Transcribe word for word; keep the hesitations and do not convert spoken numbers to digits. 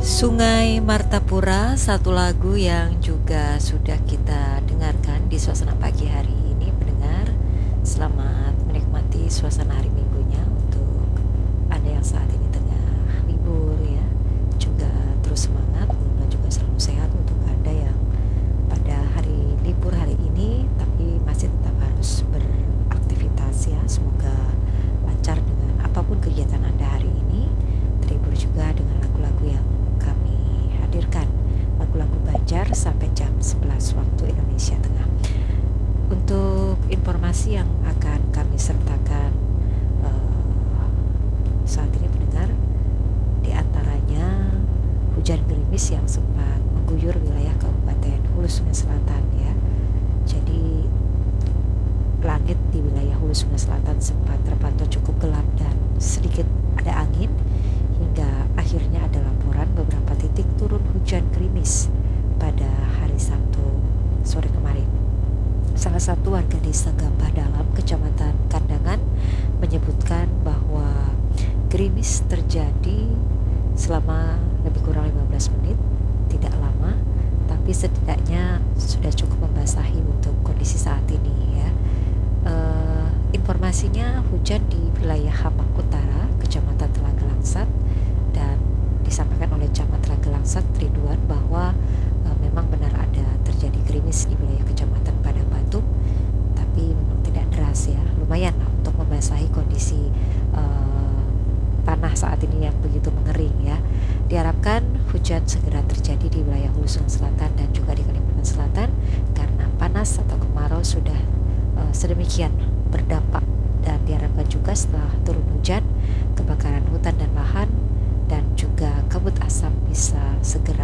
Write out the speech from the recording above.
Sungai Martapura, satu lagu yang juga sudah kita dengarkan di suasana pagi hari ini. Pendengar, selamat menikmati suasana hari minggunya untuk Anda yang saat ini tengah libur ya. Juga terus semangat, mudah-mudahan juga selalu sehat untuk Anda yang pada hari libur hari ini tapi masih tetap harus beraktivitas ya. Semoga lancar dengan apapun kegiatan Anda hari ini. Terhibur juga dengan lagu-lagu yang kami hadirkan, lagu-lagu Banjar sampai jam sebelas waktu Indonesia Tengah. Untuk informasi yang akan kami sertakan uh, saat ini pendengar, di antaranya hujan gerimis yang sempat mengguyur wilayah Kabupaten Hulu Sungai Selatan ya. Jadi langit di wilayah Hulu Sungai Selatan sempat terpantau cukup gelap dan sedikit ada angin, hingga akhirnya ada laporan beberapa titik turun hujan gerimis pada hari Sabtu sore kemarin. Salah satu warga desa Gambah Dalam, Kecamatan Kandangan, menyebutkan bahwa gerimis terjadi selama lebih kurang lima belas menit, tidak lama, tapi setidaknya sudah cukup membasahi untuk kondisi saat ini ya. Uh, informasinya hujan di wilayah Hamak Utara, Kecamatan Telaga Langsat, dan disampaikan oleh Camat Telaga Langsat Ridwan bahwa uh, memang benar ada terjadi gerimis di wilayah Kecamatan Padang Batu, tapi memang tidak deras ya, lumayan lah untuk membasahi kondisi uh, tanah saat ini yang begitu mengering ya. Diharapkan hujan segera terjadi di wilayah Hulu Sungai Selatan dan juga di Kalimantan Selatan karena panas atau kemarau sudah uh, sedemikian berdampak, dan diharapkan juga setelah turun hujan kebakaran hutan dan lahan dan juga kabut asap bisa segera